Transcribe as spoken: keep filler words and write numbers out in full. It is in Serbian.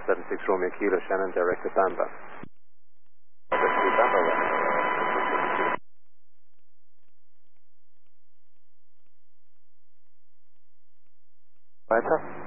seven six Romeo Kilo, Shannon, direct to Tampa. Tampa, Weiter.